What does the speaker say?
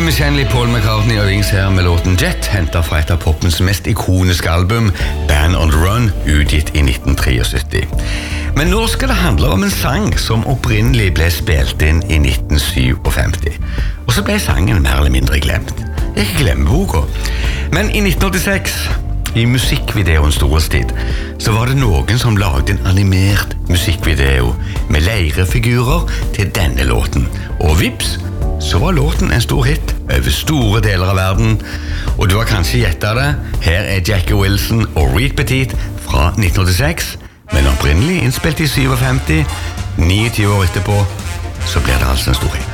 Ultimiskjennelig Paul McCartney og Wings her med låten Jet, hentet fra et av popens mest ikoniske album, Band on the Run, utgitt i 1973. Men nå skal det handle om en sang som opprinnelig ble spilt inn i 1957. Og så ble sangen mer eller mindre glemt. Ikke glemmeboka. Men i 1986, i musikkvideoens storhetstid, så var det noen som lagde en animert musikkvideo med leirefigurer til denne låten. Og vips, så var låten en stor hit over store deler av verden. Og du har kanskje gjettet det. Her er Jackie Wilson og Reed Petit fra 1986, men opprinnelig innspilt i 57. 29 år etterpå, så blir det altså en stor hit.